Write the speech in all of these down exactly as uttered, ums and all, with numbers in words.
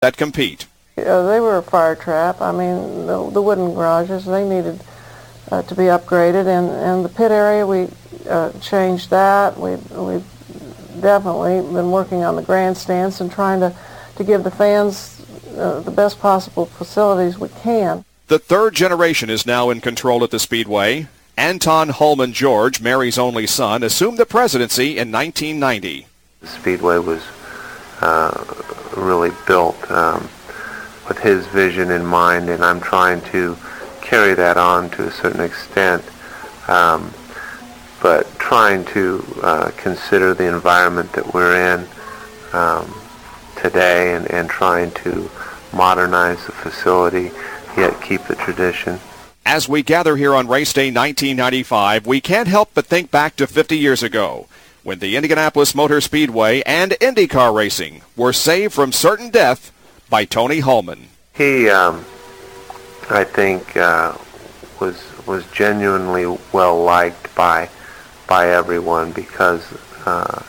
that compete. Yeah, they were a fire trap. I mean, the, the wooden garages, they needed uh, to be upgraded, and, and the pit area, we uh, changed that. We, we've definitely been working on the grandstands and trying to, to give the fans uh, the best possible facilities we can. The third generation is now in control at the Speedway. Anton Holman George, Mary's only son, assumed the presidency in nineteen ninety. The Speedway was uh, really built um, with his vision in mind, and I'm trying to carry that on to a certain extent, um, but trying to uh, consider the environment that we're in um, today and, and trying to modernize the facility, yet keep the tradition. As we gather here on Race Day nineteen ninety-five, we can't help but think back to fifty years ago, when the Indianapolis Motor Speedway and IndyCar racing were saved from certain death by Tony Hulman. He, um, I think, uh, was was genuinely well liked by by everyone because uh,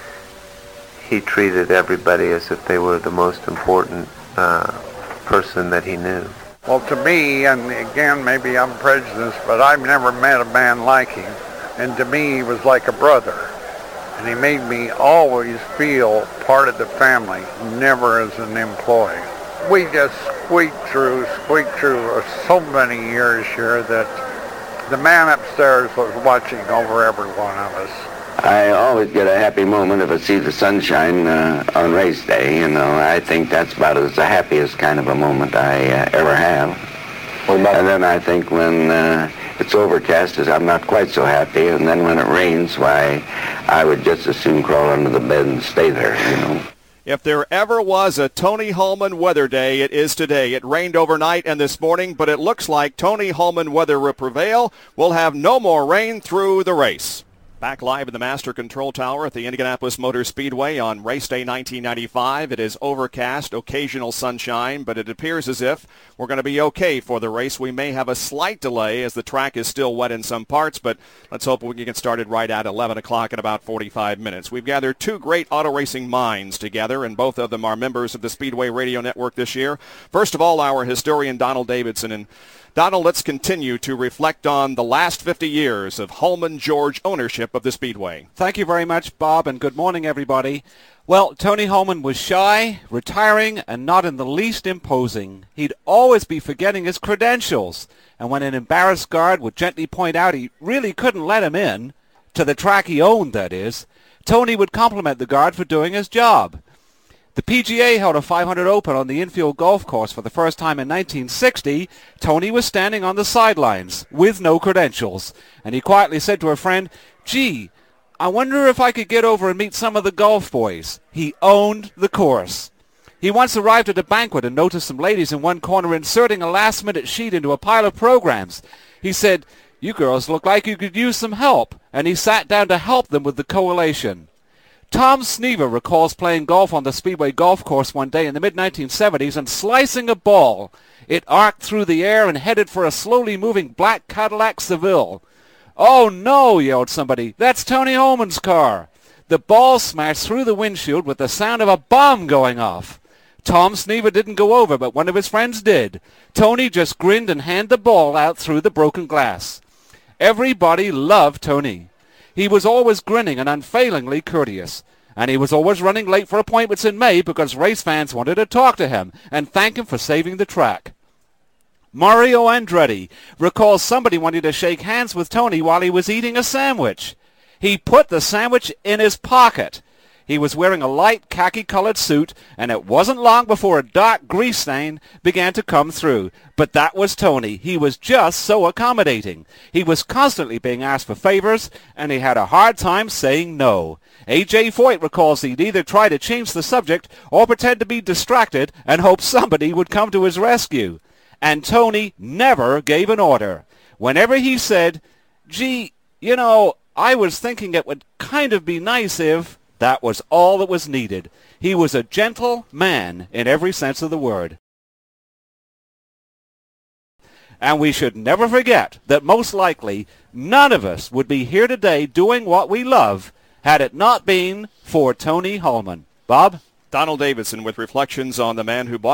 he treated everybody as if they were the most important uh, person that he knew. Well, to me, and again, maybe I'm prejudiced, but I've never met a man like him. And to me, he was like a brother. And he made me always feel part of the family, never as an employee. We just squeaked through, squeaked through so many years here that the man upstairs was watching over every one of us. I always get a happy moment if I see the sunshine uh, on race day. You know, I think that's about as the happiest kind of a moment I uh, ever have. And then I think when uh, it's overcast, I'm not quite so happy. And then when it rains, why, I would just as soon crawl under the bed and stay there, you know. If there ever was a Tony Hulman weather day, it is today. It rained overnight and this morning, but it looks like Tony Hulman weather will prevail. We'll have no more rain through the race. Back live in the Master Control Tower at the Indianapolis Motor Speedway on Race Day nineteen ninety-five. It is overcast, occasional sunshine, but it appears as if we're going to be okay for the race. We may have a slight delay as the track is still wet in some parts, but let's hope we can get started right at eleven o'clock in about forty-five minutes. We've gathered two great auto racing minds together, and both of them are members of the Speedway Radio Network this year. First of all, our historian Donald Davidson. And Donald, let's continue to reflect on the last fifty years of Hulman George ownership of the Speedway. Thank you very much, Bob, and good morning, everybody. Well, Tony Hulman was shy, retiring, and not in the least imposing. He'd always be forgetting his credentials, and when an embarrassed guard would gently point out he really couldn't let him in, to the track he owned, that is, Tony would compliment the guard for doing his job. The P G A held a five hundred Open on the infield golf course for the first time in nineteen sixty. Tony was standing on the sidelines with no credentials, and he quietly said to a friend, "Gee, I wonder if I could get over and meet some of the golf boys." He owned the course. He once arrived at a banquet and noticed some ladies in one corner inserting a last-minute sheet into a pile of programs. He said, "You girls look like you could use some help," and he sat down to help them with the collation. Tom Snever recalls playing golf on the Speedway golf course one day in the mid nineteen seventies and slicing a ball. It arced through the air and headed for a slowly moving black Cadillac Seville. "Oh no," yelled somebody, "that's Tony Hulman's car." The ball smashed through the windshield with the sound of a bomb going off. Tom Snever didn't go over, but one of his friends did. Tony just grinned and handed the ball out through the broken glass. Everybody loved Tony. He was always grinning and unfailingly courteous, and he was always running late for appointments in May because race fans wanted to talk to him and thank him for saving the track. Mario Andretti recalls somebody wanting to shake hands with Tony while he was eating a sandwich. He put the sandwich in his pocket. He was wearing a light khaki-colored suit, and it wasn't long before a dark grease stain began to come through. But that was Tony. He was just so accommodating. He was constantly being asked for favors, and he had a hard time saying no. A J Foyt recalls he'd either try to change the subject or pretend to be distracted and hope somebody would come to his rescue. And Tony never gave an order. Whenever he said, "Gee, you know, I was thinking it would kind of be nice if..." that was all that was needed. He was a gentle man in every sense of the word. And we should never forget that most likely none of us would be here today doing what we love had it not been for Tony Hulman. Bob? Donald Davidson with reflections on the man who bought